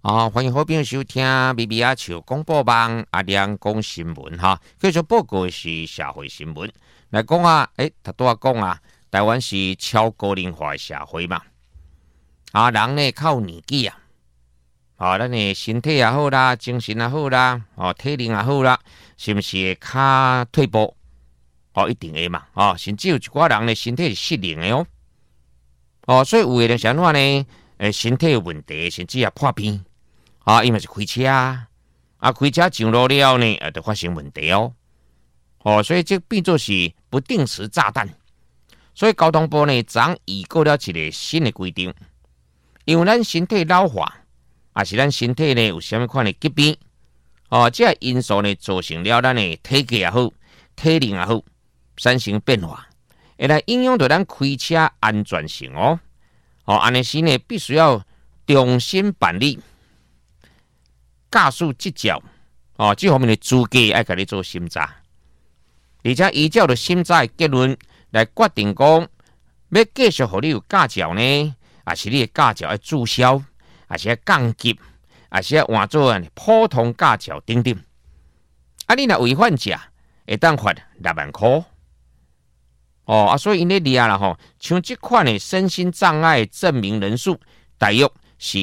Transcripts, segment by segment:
欢迎好朋友收听咪咪阿笑广播网阿亮讲新闻哈。继续报告的是社会新闻来讲啊，他都要讲啊，台湾是超高龄化的社会嘛。人呢靠年纪咱的身体也好啦，精神也好啦，体能也好啦，是不是会较退步？一定会嘛，甚至有一寡人的身体是适龄的所以有的人想话呢，身体有问题，甚至也破病。因为是开车开车上路了呢，就发生问题所以这变作是不定时炸弹。所以交通部呢，昨预告了一个新的规定，因为咱身体老化，也是咱身体呢有什么款的疾病，这个因素呢造成了咱的体格也好、体能也好产生变化，会来影响到咱开车安全性安尼时呢，必须要重新办理。驾驶执照这方面的资格要给你做审查，而且依照着审查的结论来决定讲，要继续给你有驾照呢，还是你的驾照要注销，还是要降级，还是要换做普通驾照等等。你若违反者，会当罚6万块。所以因咧抓啦像这款的身心障碍证明人数大约是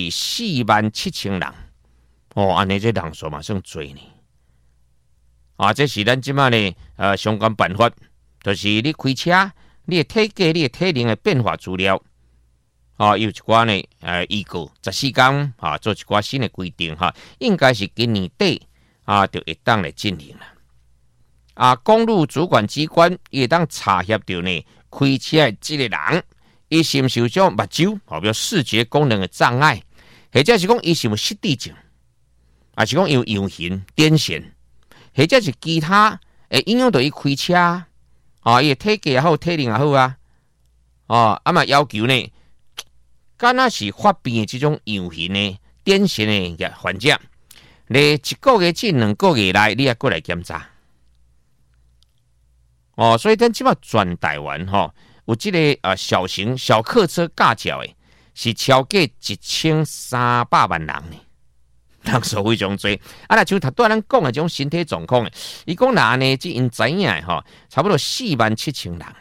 47000人。安尼这人数嘛算多呢。这是咱即马呢相关办法，就是你开车，你的体格、你的体能的变化资料，有一寡呢预告14天做一寡新的规定应该是今年底就会当来进行了。公路主管机关也当查核到呢开车的这个人，伊是毋是有种目睭比如视觉功能的障碍，或者是讲伊是有失智症。是讲有样型癫痫，或者是其他会影响到伊开车伊体格也好，体能也好嘛要求呢，敢若是发病的这种样型的癫痫的患者，咧1个月至2个月内，你也过来检查。所以咱即马全台湾有这个小型小客车驾照的，是超过1300万人呢。人数非常多，像头拄咱讲的这种身体状况，伊讲哪呢？即因知影差不多47000人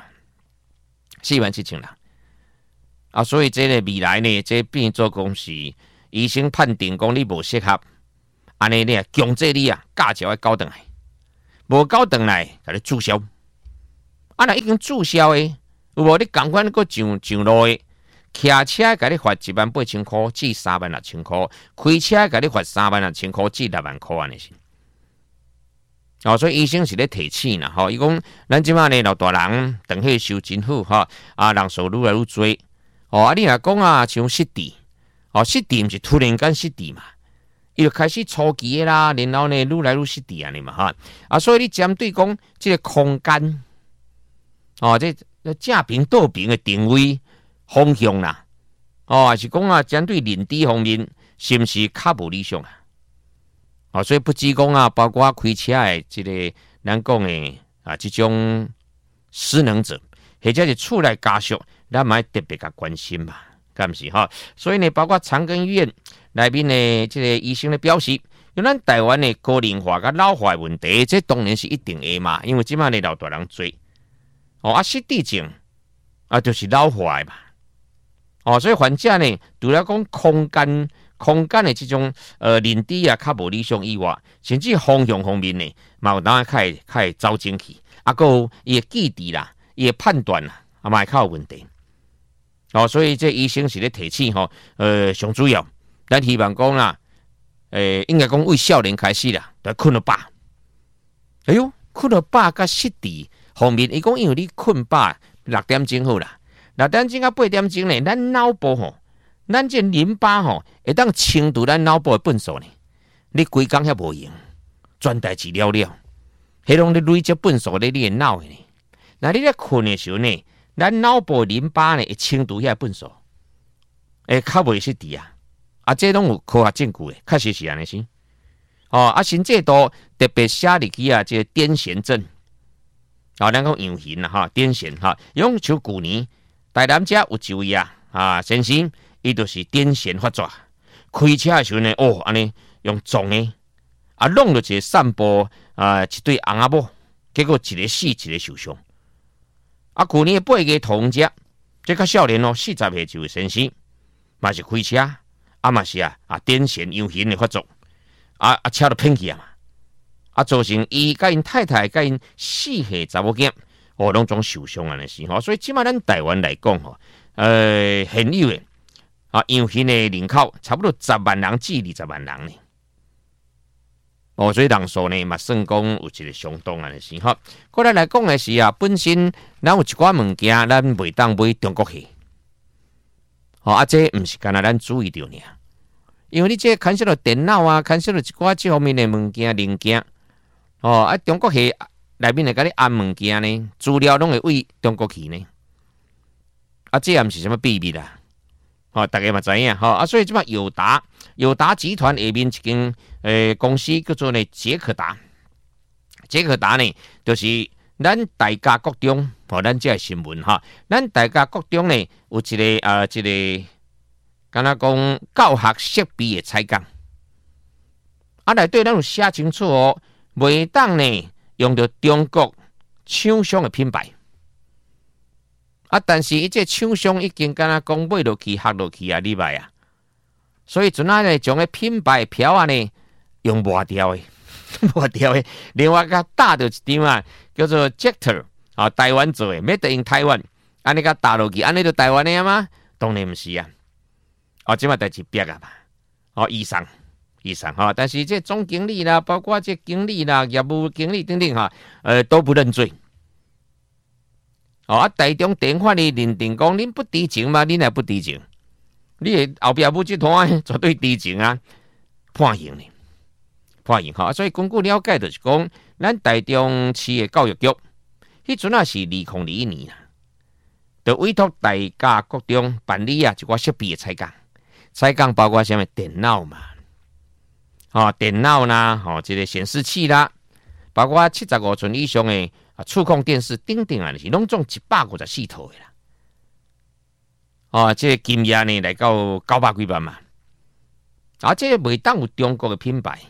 ，47000人所以这个未来呢，这变做讲是医生判定讲你无适合，安尼呢强制你驾照要交回来，无交回来，甲你注销。若已经注销的，有无你赶快个上路的？骑车给你罚18000块至36000块，开车给你罚36000块至6万块安尼是。所以医生是咧提醒啦，伊讲咱即马呢老大人长岁收真好人数愈来愈多你若讲像失智失智毋是突然间失智嘛，伊就开始初期的啦，然后呢愈来愈失智安尼嘛所以你针对讲这个空间这正平倒平的定位。方向啦，还是讲针对认知方面，是不是较无理想所以不止讲包括开车的这个咱讲的这种失能者，或者是厝内家属，咱嘛特别甲关心嘛，敢毋是所以呢，包括长庚医院内面的这个医生的表示，因咱台湾的高龄化甲老化的问题，这当然是一定的嘛，因为即马的老大人多失智症就是老化的嘛。所以患者呢，除了讲空间的这种认知较无理想以外，甚至方向方面呢，嘛有当较会走进去，还有伊的记忆啦，伊的判断啦，嘛较有问题。所以这医生是咧提醒上主要，咱希望讲啦，应该讲为少年开始啦，就困了饱。困了饱甲失智方面，伊讲因为你困饱6点钟好啦。6点钟到8点钟呢，咱脑部咱这淋巴会当清除咱脑部的粪扫呢。你规工遐无用，全代志了了，迄拢咧累积粪扫咧你的脑的呢。那你咧困的时候呢，咱脑部淋巴呢会清除遐粪扫，较袂失智这拢有科学证据的，确实是安尼先。甚至都特别写入去这个癫痫症。咱讲样型癫痫用像旧年。台南遮有一位先生，伊就是癫痫发作， 开车的时候呢，安尼用撞的，弄到一个散步一对翁仔某，结果一个死，一个受伤。去年8月同家，这较少年40岁就会先生，嘛是开车，嘛是癫痫游行的发作，车都偏去嘛，造成伊甲因太太甲因4岁查某囝，拢总受伤安尼是吼。所以即马咱台湾来讲吼，现有的游行的人口差不多10万人至20万人呢。所以人数呢嘛算讲有一个相当安尼是吼。过来讲的是本身咱有一寡物件咱袂当买中国货，这毋是干那咱注意到呢，因为你这牵涉到电脑牵涉到一寡这方面的物件零件，中国货内面来甲你安物件呢，资料拢会为中国去呢，这也毋是什么秘密啦。大家嘛知影所以即摆友达集团下面一间公司叫做呢捷可达呢，就是咱大家国中咱这新闻咱大家国中呢有一个敢若讲教学设备的采购，内底咱有写清楚袂当呢用到中国厂商的品牌。但是伊这厂商已经敢若讲买落去、学落去你歹所以阵呢将个品牌票呢用抹掉的，另外甲打到一张叫做 Jector 台湾做的 ，Made in Taiwan， 安尼甲打落去，安尼就台湾的吗？当然毋是即马代志逼嘛，以上但是这总经理啦，包括这经理啦、业务经理等等都不认罪。台中电法呢认定讲恁不知情嘛，恁也不知情，你后壁母集团绝对知情判刑呢，所以根据了解就是讲，咱台中市的教育局，迄阵是2001年就委托大家国中办理一寡设备的采购包括什么电脑嘛，电脑啦，这个显示器啦，包括75寸以上的触控电视等等是拢总154套的啦。这个金额呢来到900几万嘛。这个袂当有中国的品牌。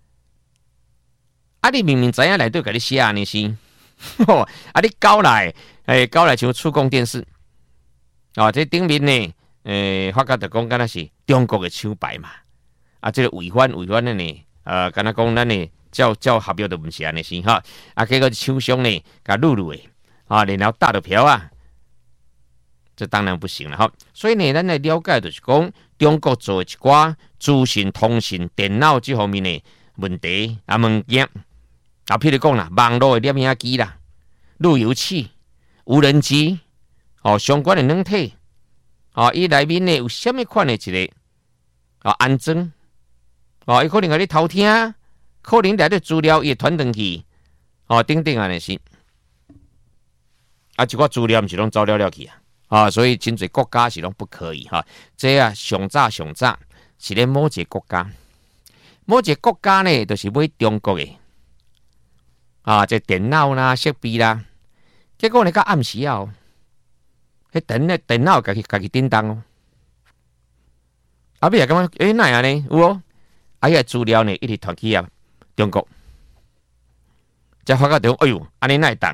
你明明知影内底甲你写安尼先，你搞来像触控电视，这顶面呢，发觉就讲敢若是中国的厂牌嘛。这个违反的呢，敢若讲咱呢。照合约都唔是安尼先结果厂商呢，甲录的然后打到票这当然不行了所以呢，咱来了解就是讲，中国做一寡资讯通讯、电脑这方面的问题物件譬如讲啦，网络的摄影机啦、路由器、无人机相关的软体伊内面呢有什么款的一个安装伊可能甲你偷听。可能内底资料也传回去，等等安尼是，一寡资料毋是拢走了去所以真侪国家是拢不可以这上早是咧某一个国家呢，就是买中国的这电脑啦、设备啦，结果呢到暗时迄电脑家己叮当尾也感觉哪样呢？有迄资料呢一直传去中国，才发觉到，哎呦，安尼哪会当？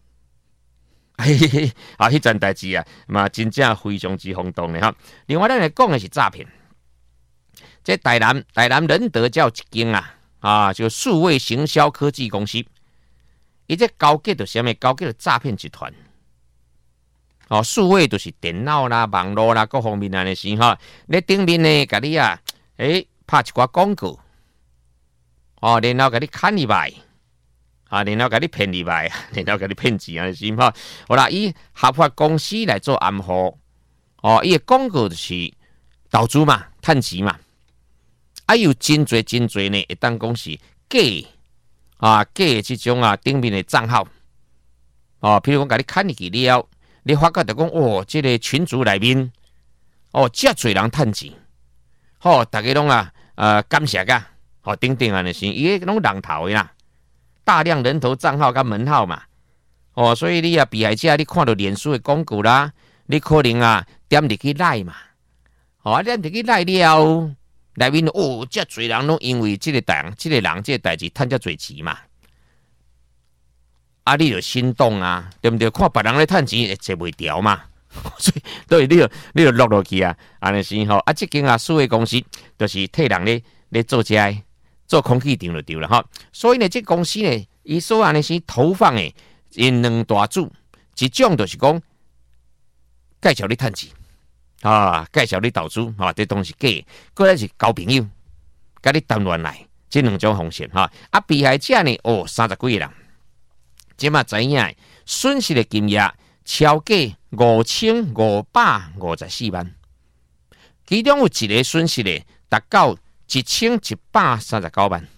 迄阵代志嘛真正非常之轰动的另外，咱来讲的是诈骗。这台南仁德有一间就数位行销科技公司，伊这交结着什么？交结着诈骗集团。数位就是电脑啦、网络啦各方面安尼是咧顶面呢，甲你拍一寡广告。然后甲你砍入来，然后甲你骗入来，然后甲你骗钱安尼是好啦，以合法公司来做暗号，伊的广告就是投资嘛、趁钱嘛，有真侪呢，会当讲是假的这种顶面的账号，譬如讲甲你砍入去了，你发觉就讲这个群组内面，遮侪人趁钱，大家拢感谢噶。等等安尼是，伊拢人头的啦，大量人头账号甲门号嘛，所以你被害者你看到脸书的广告啦，你可能点入去赖嘛，点入去赖了， 内面哦，遮侪人拢因为即个人即个代志趁遮侪钱嘛，啊，你就心动啊，对不对？看别人咧趁钱，会坐袂调嘛，所以对你就落去啊，安尼是吼。啊，即间啊，数位公司就是替人咧做遮做空气场就对了吼。所以呢，即公司呢，伊所安尼是投放的，因两大组，一种就是讲介绍你趁钱。啊，介绍你投资，啊，这东西假，过来是交朋友，甲你谈恋爱，这两种方式哈。啊，被害者呢，哦，30几个人，即嘛知影，损失的金额超过5554万，其中有一个损失的达到1139万，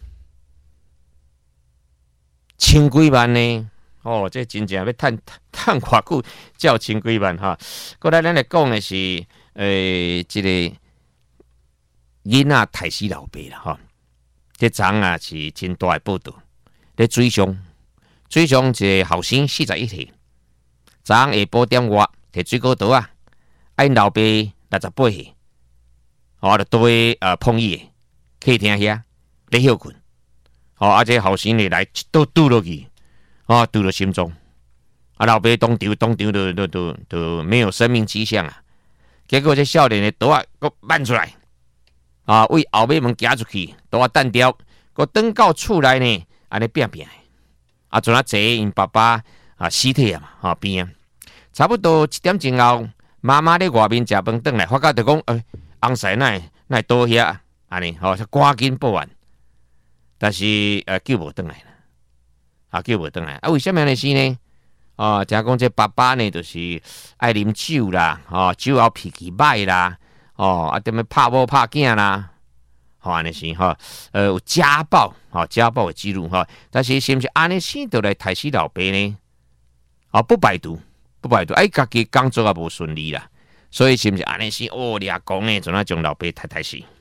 千几万呢？哦，这真正要趁偌久，才有千几万哈。过来，咱来讲的是，这个囡仔害死老爸啦哈。这昨啊是真大的报道，咧追上一个后生41岁，昨下晡点外摕水果刀啊，因老爸68岁，哦，就倒去碰伊的客厅遐咧休困，哦，这后生来一刀拄落去。啊，堵了心脏，啊，老爸当场都没有生命迹象啊。结果这少年的刀啊，搁挽出来，啊，为后尾门夹出去，刀啊弹掉，搁登到厝内呢，安尼变变，啊，阵啊坐因爸爸啊尸体啊嘛，啊边啊，差不多1点钟后，妈妈咧外面食饭转来，发觉就讲，翁婿那倒遐，安尼，吼，赶紧报案，但是救无转来啦。啊，叫无转来啊？为什么呢？是呢？哦，听讲这爸爸呢，就是爱啉酒啦，哦，酒后脾气歹啦，哦，啊，踮咧拍某拍囝啦，吼，安尼是吼，有家暴，家暴的记录哈。但是是毋是安尼死倒来害死老爸呢？啊，不排除，家己工作也无顺利啦，所以是毋是安尼是哦，掠讲呢，就那将老爸太死。